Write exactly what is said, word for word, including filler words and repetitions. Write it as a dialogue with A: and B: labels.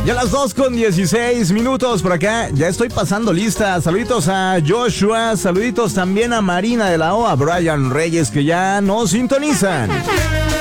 A: Ya las dos con dieciséis minutos por acá. Ya estoy pasando lista. Saluditos a Joshua. Saluditos también a Marina de la O, a Brian Reyes, que ya nos sintonizan.